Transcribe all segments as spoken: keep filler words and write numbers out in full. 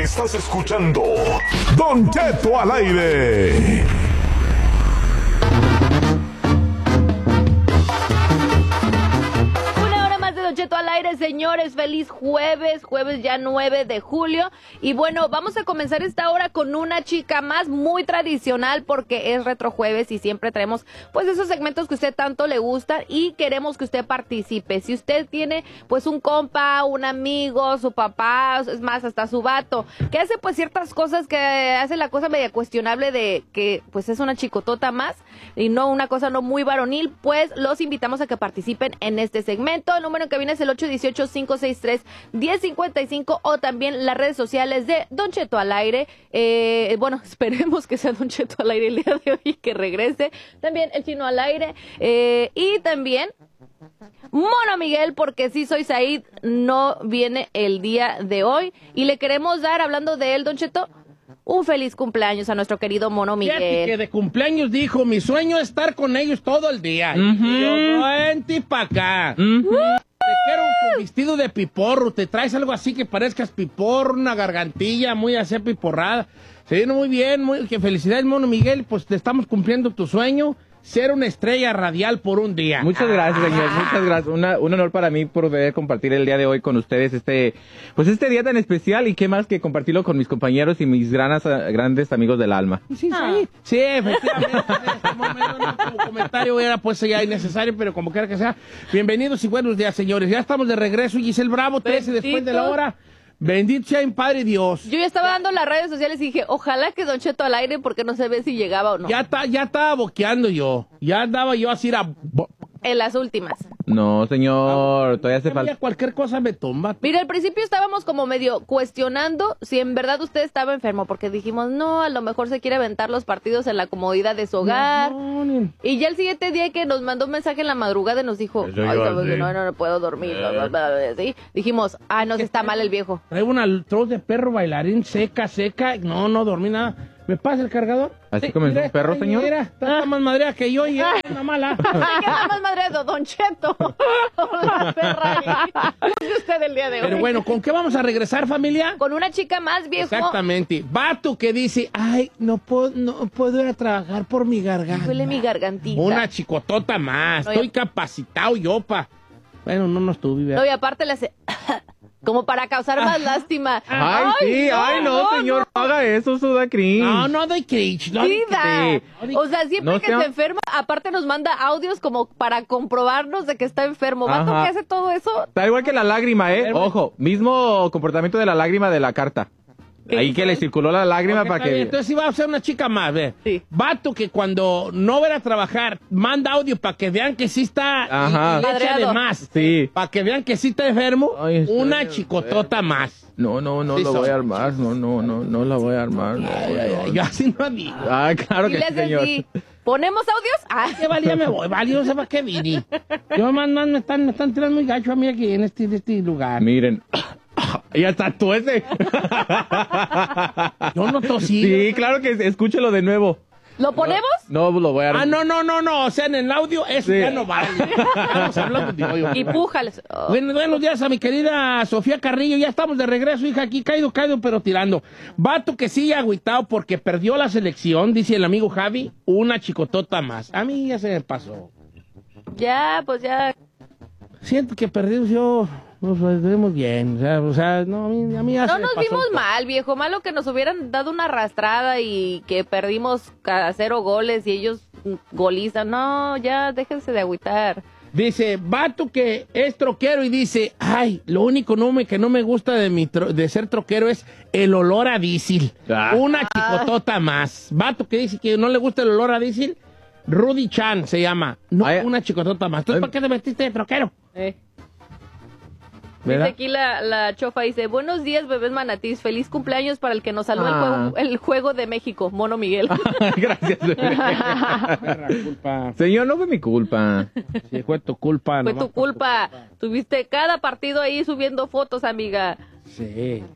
Estás escuchando Don Cheto al aire. Don Cheto al aire, señores, feliz jueves, jueves ya nueve de julio, y bueno, vamos a comenzar esta hora con una chica más muy tradicional porque es retrojueves y siempre traemos pues esos segmentos que a usted tanto le gustan y queremos que usted participe. Si usted tiene pues un compa, un amigo, su papá, es más, hasta su vato, que hace pues ciertas cosas que hace la cosa media cuestionable de que pues es una chicotota más y no una cosa no muy varonil, pues los invitamos a que participen en este segmento. El número que viene es el ocho uno ocho, cinco seis tres, uno cero cinco cinco o también las redes sociales de Don Cheto al aire. Eh, bueno, esperemos que sea Don Cheto al aire el día de hoy y que regrese. También el Chino al aire eh, y también Mono Miguel, porque sí soy Said, no viene el día de hoy y le queremos dar, hablando de él, Don Cheto, un feliz cumpleaños a nuestro querido Mono Miguel. Fíjate que de cumpleaños dijo, mi sueño es estar con ellos todo el día. Uh-huh. Y yo, vente pa' acá. Uh-huh. Te quiero con vestido de piporro, te traes algo así que parezcas piporro, una gargantilla muy así piporrada. Se viene muy bien, muy, que felicidades, Mono Miguel, pues te estamos cumpliendo tu sueño. Ser una estrella radial por un día. Muchas gracias, señor, ah. muchas gracias. Una, un honor para mí poder compartir el día de hoy con ustedes este, pues este día tan especial y qué más que compartirlo con mis compañeros y mis granas, grandes amigos del alma. Sí, ah. sí, sí, efectivamente. Este momento, no, tu comentario era pues ya innecesario, pero como quiera que sea. Bienvenidos y buenos días, señores. Ya estamos de regreso. Giselle Bravo, trece después de la hora. Bendito sea mi Padre Dios. Yo ya estaba dando las redes sociales y dije, ojalá que Don Cheto al aire porque no se ve si llegaba o no. Ya, ta, ya estaba boqueando yo. Ya andaba yo así a... En las últimas. No, señor, ah, todavía hace falta. Cualquier cosa me tumba. Mira, al principio estábamos como medio cuestionando si en verdad usted estaba enfermo, porque dijimos, no, a lo mejor se quiere aventar los partidos en la comodidad de su hogar. No, no. Y ya el siguiente día que nos mandó un mensaje en la madrugada y nos dijo, ay, no, no, no puedo dormir. Eh. ¿Sí? Dijimos, ah, no, está mal el viejo. Traigo una troz de perro bailarín seca, seca. No, no dormí nada. ¿Me pasa el cargador? ¿Así sí, como un perro, ay, señor? Mira, está ah. más madreada que yo y es una mala. Ay, que está más madreado, Don Cheto. La perra ahí. Usted el día de hoy. Pero bueno, ¿con qué vamos a regresar, familia? Con una chica más, viejo. Exactamente. Vato que dice, ay, no puedo, no puedo ir a trabajar por mi garganta. Duele mi gargantita. Una chicotota más. No, Estoy ya... capacitado yo, pa. Bueno, no, no estuve. ¿verdad? No, y aparte le hace... como para causar más lástima. Ay, ay sí, no, ay, no, no señor, no haga eso, eso da cringe. No, no doy cringe. No sí, da. Sí. O sea, siempre no, que se enferma, aparte nos manda audios como para comprobarnos de que está enfermo. ¿Vato que hace todo eso? Está igual que la lágrima, ¿eh? Ojo, mismo comportamiento de la lágrima de la carta. Ahí que le circuló la lágrima okay, para que... Entonces sí va a ser una chica más, ve. Sí. Vato que cuando no va a trabajar, manda audio para que vean que sí está... Ajá. Y, y le echa de más. Sí. Para que vean que sí está enfermo, Ay, una estoy... chicotota más. No, no, no sí, lo voy a armar. No, no, no, no la voy a armar. No, ay, ay, ay, yo así no digo. Ah, claro que sí, señor. Así. ¿Ponemos audios? Ah, que valía me voy, vale, no sé para qué vine. Yo más, más me están, me están tirando muy gacho a mí aquí en este, en este lugar. Miren... Ya está tú ese. Yo no tosí. Sí, claro que escúchelo de nuevo. ¿Lo ponemos? No, no lo voy a... Ah, no, no, no, no. O sea, en el audio eso sí. ya no vale. Estamos hablando de hoy. Y pújales. Oh. Bueno, buenos días a mi querida Sofía Carrillo. Ya estamos de regreso, hija, aquí caído, caído, pero tirando. Vato que sigue agüitado porque perdió la selección, dice el amigo Javi, una chicotota más. A mí ya se me pasó. Ya, pues ya. Siento que perdimos yo... Nos vemos bien, o sea, o sea, no, a mí, a mí ya no se nos pasó vimos todo. mal, viejo, malo que nos hubieran dado una arrastrada y que perdimos cada cero goles y ellos golizan, no, ya déjense de agüitar. Dice, vato que es troquero y dice, ay, lo único no me, que no me gusta de, mi tro, de ser troquero es el olor a diésel, ah. una chicotota más. Vato que dice que no le gusta el olor a diésel, Rudy Chan se llama, no, ay, una chicotota más. ¿Tú por qué te metiste de troquero? Eh. Dice aquí la, la chofa, dice, buenos días, bebés manatís, feliz cumpleaños para el que nos salvó ah. el, juego, el juego de México, Mono Miguel. Gracias, bebé. Señor, no fue mi culpa. Sí, fue tu culpa. Fue tu culpa. Tuviste cada partido ahí subiendo fotos, amiga. Sí.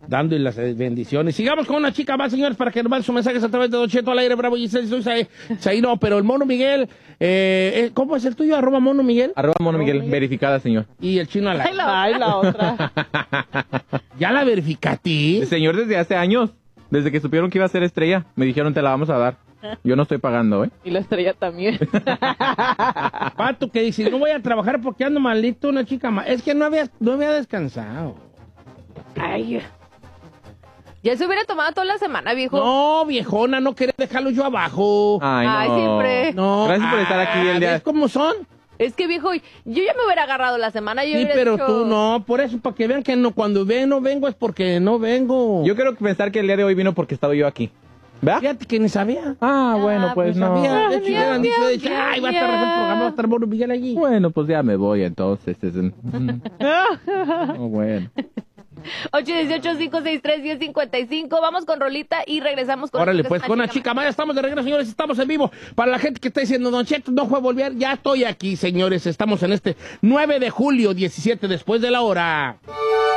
dando las bendiciones. Sigamos con una chica más, señores, para que nos manden sus mensajes a través de Don Cheto al aire, Bravo Giselle, soy Saí, Saí, no, pero el Mono Miguel, eh, ¿cómo es el tuyo? Arroba Mono Miguel. Arroba Mono Miguel, verificada, señor. Y el chino al aire. Ay, la, ay, la otra. ¿Ya la verificaste? Señor, desde hace años, desde que supieron que iba a ser estrella, me dijeron te la vamos a dar. Yo no estoy pagando, ¿eh? Y la estrella también. Pato que dice, no voy a trabajar porque ando malito, una chica más. Es que no había, no había descansado. Ay. Ya se hubiera tomado toda la semana, viejo. No, viejona, no quería dejarlo yo abajo. Ay, no. Ay, siempre. No. Gracias por estar aquí el día. ¿Ves cómo son? Es que, viejo, yo ya me hubiera agarrado la semana. Yo Sí, hubiera pero dicho- tú no. Por eso, para que vean que no, cuando ven no vengo es porque no vengo. Yo quiero pensar que el día de hoy vino porque estaba yo aquí. ¿Verdad? Fíjate que ni sabía. Ah, bueno, pues No no. sabía. De hecho, Miau, ya han dicho, miau, de hecho, miau, ay, va a estar miau. el programa, va a estar Mono Miguel allí. Bueno, pues ya me voy entonces. Es un- Oh, bueno. ocho uno ocho, cinco seis tres, uno cero cinco cinco. Vamos con Rolita y regresamos con... Órale, pues, con una chica más. Estamos de regreso, señores. Estamos en vivo. Para la gente que está diciendo, Don Cheto, no fue a volver. Ya estoy aquí, señores. Estamos en este nueve de julio, diecisiete después de la hora.